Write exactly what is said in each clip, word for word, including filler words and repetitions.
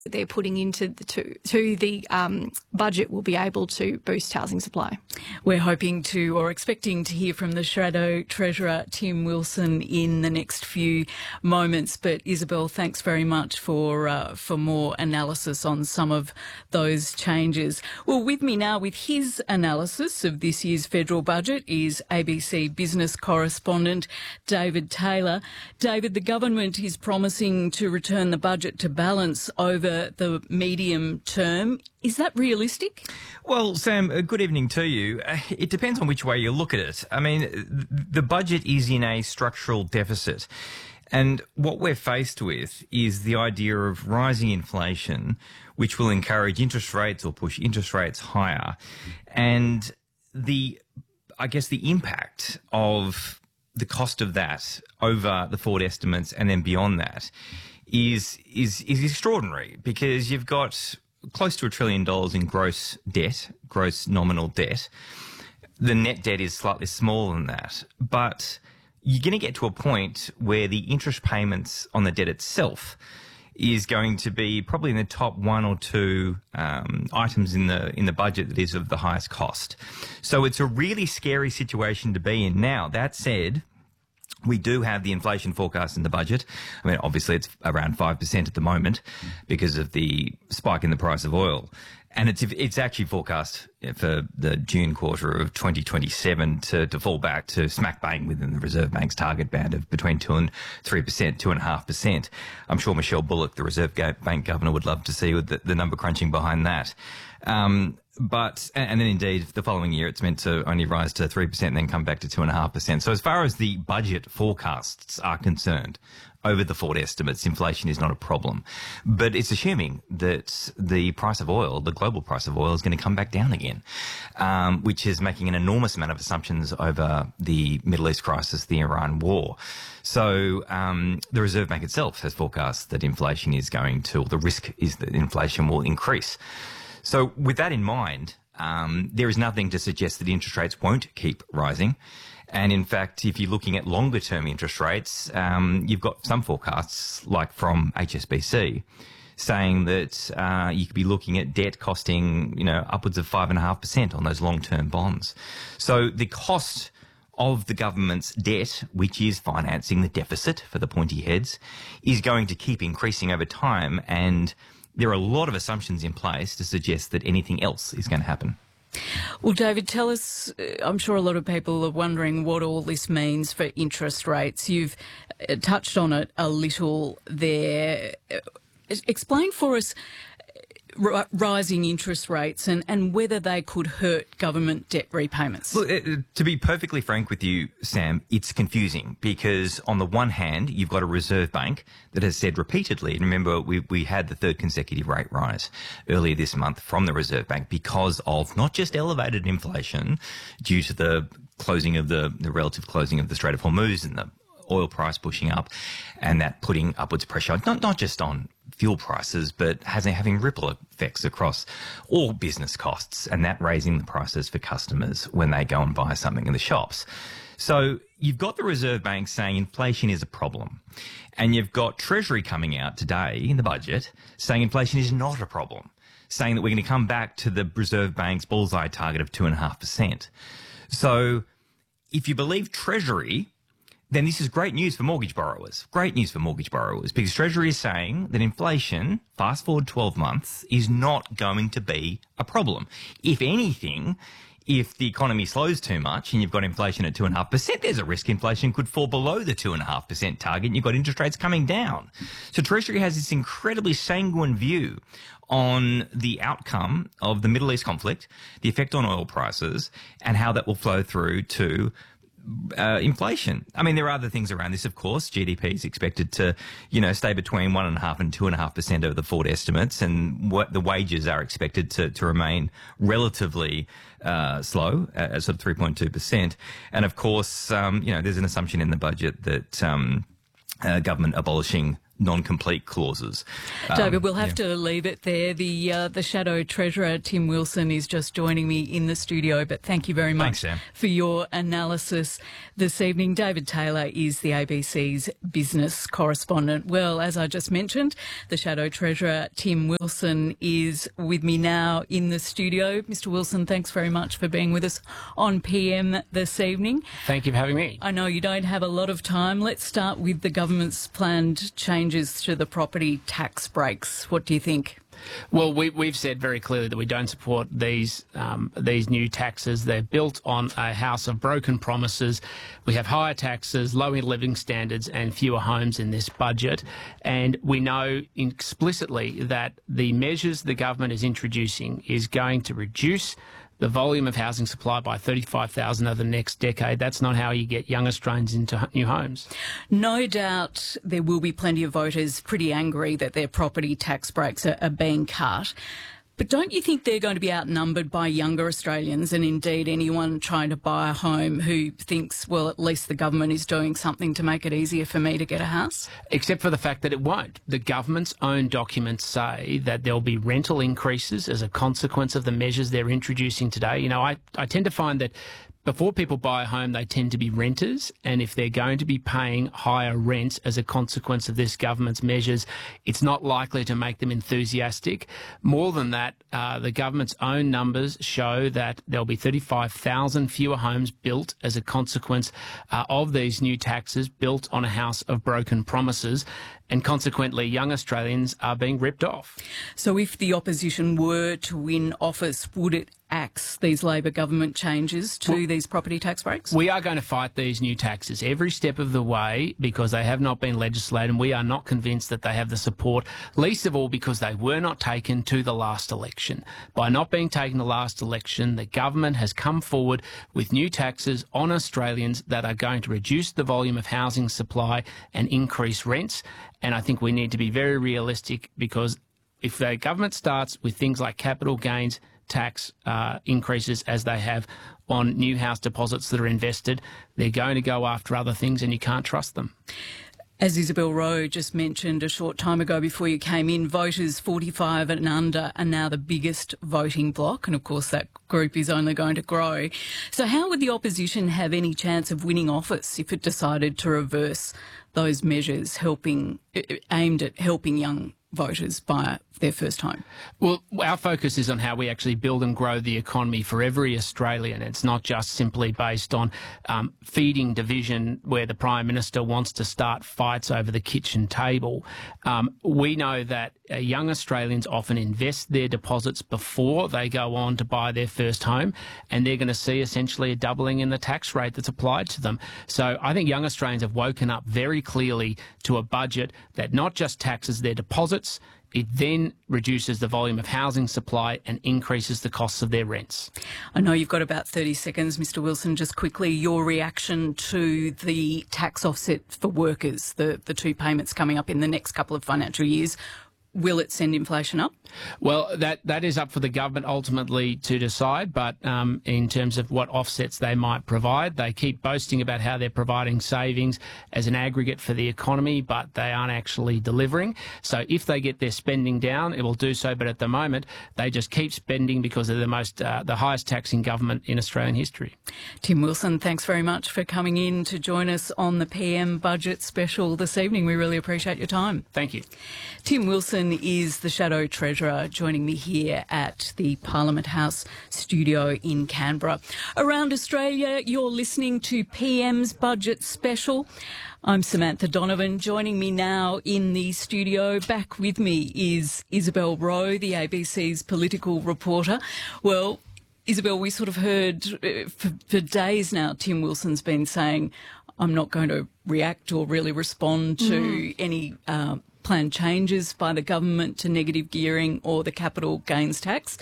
they're putting into the to, to the um, budget will be able to boost housing supply. We're hoping to or expecting to hear from the Shadow Treasurer Tim Wilson in the next few moments. But Isabel, thanks very much for uh, for more analysis on some of those changes. Well, with me now with his analysis of this year's federal budget is A B C business correspondent David Taylor. David, the government is promising to return the budget to balance over the medium term. Is that realistic? Well, Sam, uh, good evening to you. Uh, it depends on which way you look at it. I mean, th- the budget is in a structural deficit. And what we're faced with is the idea of rising inflation, which will encourage interest rates or push interest rates higher. And the, I guess, the impact of the cost of that over the forward estimates and then beyond that is is is extraordinary, because you've got close to a trillion dollars in gross debt, gross nominal debt. The net debt is slightly smaller than that, but you're going to get to a point where the interest payments on the debt itself is going to be probably in the top one or two um, items in the in the budget that is of the highest cost. So it's a really scary situation to be in. Now, that said, we do have the inflation forecast in the budget. I mean, obviously it's around five percent at the moment because of the spike in the price of oil. And it's it's actually forecast for the June quarter of twenty twenty-seven to, to fall back to smack bang within the Reserve Bank's target band of between two and three percent, two and a half percent. I'm sure Michelle Bullock, the Reserve Bank governor, would love to see the, the number crunching behind that. Um, but, and then indeed the following year it's meant to only rise to three percent and then come back to two and a half percent. So as far as the budget forecasts are concerned, over the forward estimates, inflation is not a problem. But it's assuming that the price of oil, the global price of oil, is going to come back down again, um, which is making an enormous amount of assumptions over the Middle East crisis, the Iran war. So um, the Reserve Bank itself has forecast that inflation is going to, or the risk is that inflation will increase. So with that in mind, um, there is nothing to suggest that interest rates won't keep rising. And in fact, if you're looking at longer term interest rates, um, you've got some forecasts, like from H S B C, saying that uh, you could be looking at debt costing, you know, upwards of five and a half percent on those long term bonds. So the cost of the government's debt, which is financing the deficit for the pointy heads, is going to keep increasing over time. And there are a lot of assumptions in place to suggest that anything else is going to happen. Well, David, tell us, I'm sure a lot of people are wondering what all this means for interest rates. You've touched on it a little there. Explain for us rising interest rates and, and whether they could hurt government debt repayments. Look, uh, to be perfectly frank with you, Sam, it's confusing because on the one hand, you've got a Reserve Bank that has said repeatedly, and remember we, we had the third consecutive rate rise earlier this month from the Reserve Bank because of not just elevated inflation due to the closing of the, the relative closing of the Strait of Hormuz and the oil price pushing up and that putting upwards pressure, not, not just on fuel prices, but has having ripple effects across all business costs and that raising the prices for customers when they go and buy something in the shops. So you've got the Reserve Bank saying inflation is a problem, and you've got Treasury coming out today in the budget saying inflation is not a problem, saying that we're going to come back to the Reserve Bank's bullseye target of two and a half percent. So if you believe Treasury, then this is great news for mortgage borrowers. Great news for mortgage borrowers because Treasury is saying that inflation, fast forward twelve months, is not going to be a problem. If anything, if the economy slows too much and you've got inflation at two and a half percent, there's a risk inflation could fall below the two and a half percent target and you've got interest rates coming down. So Treasury has this incredibly sanguine view on the outcome of the Middle East conflict, the effect on oil prices, and how that will flow through to Uh, inflation. I mean, there are other things around this, of course. G D P is expected to, you know, stay between one and a half and two and a half percent over the forward estimates, and what the wages are expected to, to remain relatively uh, slow at sort of three point two percent. And of course, um, you know, there's an assumption in the budget that um, uh, government abolishing non-complete clauses. David, Um, we'll have yeah. to leave it there. The uh, the Shadow Treasurer, Tim Wilson, is just joining me in the studio, but thank you very much Thanks, Sam. for your analysis this evening. David Taylor is the A B C's business correspondent. Well, as I just mentioned, the Shadow Treasurer, Tim Wilson, is with me now in the studio. Mister Wilson, thanks very much for being with us on P M this evening. Thank you for having me. I know you don't have a lot of time. Let's start with the government's planned changes to the property tax breaks. What do you think? Well, we, we've said very clearly that we don't support these um, these new taxes. They're built on a house of broken promises. We have higher taxes, lower living standards and fewer homes in this budget. And we know explicitly that the measures the government is introducing is going to reduce the volume of housing supply by thirty-five thousand over the next decade. That's not how you get young Australians into new homes. No doubt there will be plenty of voters pretty angry that their property tax breaks are, are being cut. But don't you think they're going to be outnumbered by younger Australians and indeed anyone trying to buy a home who thinks, well, at least the government is doing something to make it easier for me to get a house? Except for the fact that it won't. The government's own documents say that there'll be rental increases as a consequence of the measures they're introducing today. You know, I, I tend to find that before people buy a home, they tend to be renters, and if they're going to be paying higher rents as a consequence of this government's measures, it's not likely to make them enthusiastic. More than that, uh, the government's own numbers show that there'll be thirty-five thousand fewer homes built as a consequence uh, of these new taxes built on a house of broken promises, and consequently young Australians are being ripped off. So if the opposition were to win office, would it axe these Labor government changes to well, these property tax breaks? We are going to fight these new taxes every step of the way because they have not been legislated, and we are not convinced that they have the support, least of all because they were not taken to the last election. By not being taken to the last election, the government has come forward with new taxes on Australians that are going to reduce the volume of housing supply and increase rents. And I think we need to be very realistic because if the government starts with things like capital gains tax uh, increases as they have on new house deposits that are invested, they're going to go after other things and you can't trust them. As Isabel Rowe just mentioned a short time ago before you came in, voters forty-five and under are now the biggest voting bloc, and of course that group is only going to grow. So how would the opposition have any chance of winning office if it decided to reverse those measures helping aimed at helping young voters buy their first home? Well, our focus is on how we actually build and grow the economy for every Australian. It's not just simply based on um, feeding division where the Prime Minister wants to start fights over the kitchen table. Um, we know that uh, young Australians often invest their deposits before they go on to buy their first home, and they're going to see essentially a doubling in the tax rate that's applied to them. So I think young Australians have woken up very clearly to a budget that not just taxes their deposits, it then reduces the volume of housing supply and increases the costs of their rents. I know you've got about thirty seconds, Mister Wilson. Just quickly, your reaction to the tax offset for workers, the, the two payments coming up in the next couple of financial years. Will it send inflation up? Well, that, that is up for the government ultimately to decide, but um, in terms of what offsets they might provide, they keep boasting about how they're providing savings as an aggregate for the economy, but they aren't actually delivering. So if they get their spending down, it will do so, but at the moment, they just keep spending because they're the most, uh, the highest taxing government in Australian history. Tim Wilson, thanks very much for coming in to join us on the P M Budget Special this evening. We really appreciate your time. Thank you. Tim Wilson is the Shadow Treasurer, joining me here at the Parliament House studio in Canberra. Around Australia, you're listening to P M's Budget Special. I'm Samantha Donovan. Joining me now in the studio, back with me, is Isabel Rowe, the A B C's political reporter. Well, Isabel, we sort of heard uh, for, for days now, Tim Wilson's been saying, I'm not going to react or really respond to mm. any uh, planned changes by the government to negative gearing or the capital gains tax.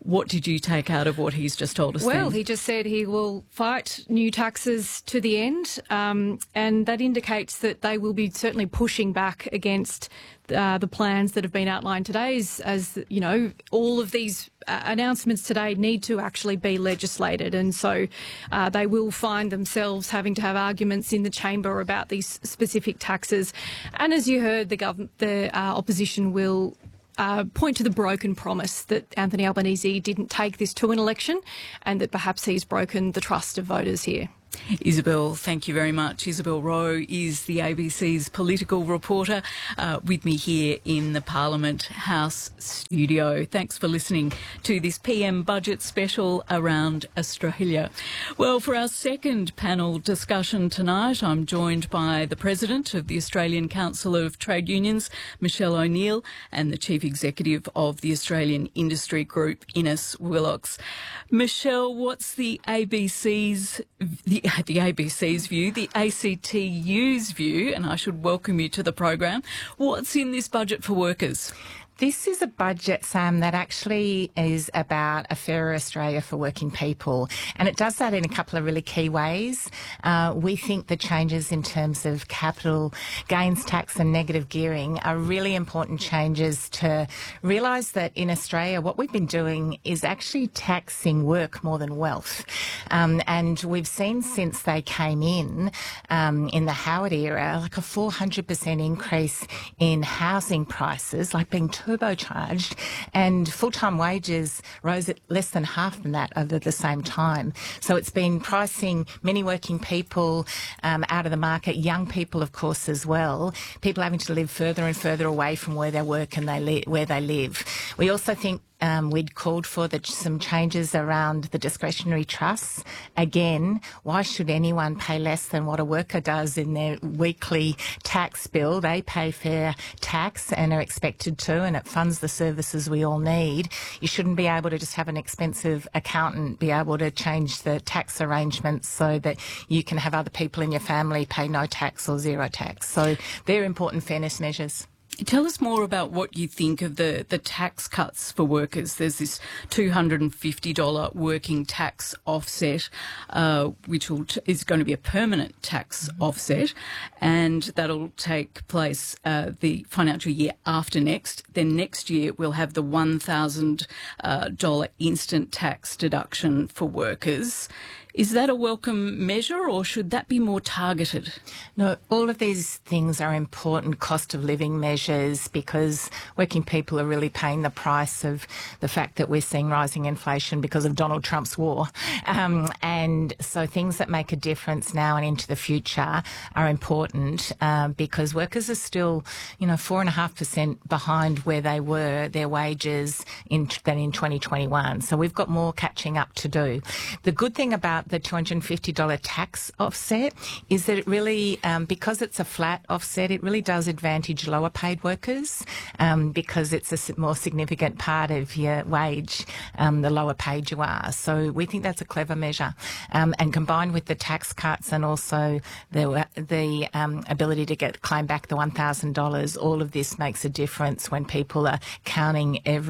What did you take out of what he's just told us? Well, then? he just said he will fight new taxes to the end, um, and that indicates that they will be certainly pushing back against uh, the plans that have been outlined today. As, as you know, all of these uh, announcements today need to actually be legislated, and so uh, they will find themselves having to have arguments in the chamber about these specific taxes. And as you heard, the government, the uh, opposition will Uh, point to the broken promise that Anthony Albanese didn't take this to an election, and that perhaps he's broken the trust of voters here. Isabel, thank you very much. Isabel Rowe is the A B C's political reporter uh, with me here in the Parliament House studio. Thanks for listening to this P M budget special around Australia. Well, for our second panel discussion tonight, I'm joined by the President of the Australian Council of Trade Unions, Michelle O'Neill, and the Chief Executive of the Australian Industry Group, Innes Willox. Michelle, what's the A B C's the the A B C's view, the A C T U's view, and I should welcome you to the program. What's in this budget for workers? This is a budget, Sam, that actually is about a fairer Australia for working people. And it does that in a couple of really key ways. Uh, we think the changes in terms of capital gains tax and negative gearing are really important changes to realise that in Australia what we've been doing is actually taxing work more than wealth. Um, and we've seen since they came in, um, in the Howard era, like a four hundred percent increase in housing prices, like being turbocharged, and full-time wages rose at less than half than that over the same time. So it's been pricing many working people um, out of the market, young people, of course, as well, people having to live further and further away from where they work and they li- where they live. We also think Um, we'd called for the, some changes around the discretionary trusts. Again, why should anyone pay less than what a worker does in their weekly tax bill? They pay fair tax and are expected to, and it funds the services we all need. You shouldn't be able to just have an expensive accountant be able to change the tax arrangements so that you can have other people in your family pay no tax or zero tax. So they're important fairness measures. Tell us more about what you think of the, the tax cuts for workers. There's this two hundred fifty dollars working tax offset, uh, which will t- is going to be a permanent tax mm-hmm. offset, and that'll take place uh, the financial year after next. Then next year we'll have the one thousand dollars uh, instant tax deduction for workers. Is that a welcome measure, or should that be more targeted? No, all of these things are important cost of living measures because working people are really paying the price of the fact that we're seeing rising inflation because of Donald Trump's war. Um, and so things that make a difference now and into the future are important uh, because workers are still, you know, four and a half percent behind where they were, their wages in than in twenty twenty-one. So we've got more catching up to do. The good thing about the two hundred fifty dollars tax offset is that it really, um, because it's a flat offset, it really does advantage lower paid workers um, because it's a more significant part of your wage, um, the lower paid you are. So we think that's a clever measure. Um, and combined with the tax cuts and also the, the um, ability to get claim back the one thousand dollars, all of this makes a difference when people are counting every